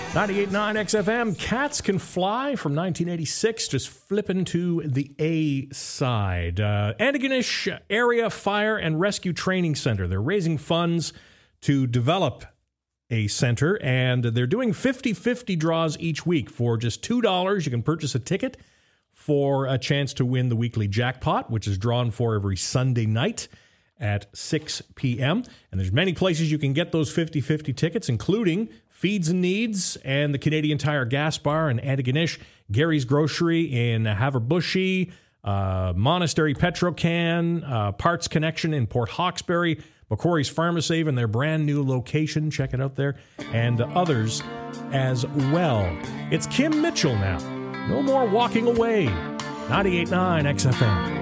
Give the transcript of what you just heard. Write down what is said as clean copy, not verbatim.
98.9 XFM, Cats Can Fly from 1986, just flipping to the A side. Antigonish Area Fire and Rescue Training Center. They're raising funds to develop a center, and they're doing 50-50 draws each week. For just $2, you can purchase a ticket for a chance to win the weekly jackpot, which is drawn for every Sunday night at 6 p.m. And there's many places you can get those 50-50 tickets, including Feeds and Needs and the Canadian Tire Gas Bar in Antigonish, Gary's Grocery in Haverbushi, Monastery Petrocan, Parts Connection in Port Hawkesbury, McCrory's Pharmasave in their brand new location. Check it out there. And others as well. It's Kim Mitchell now. No more walking away. 98.9 XFM.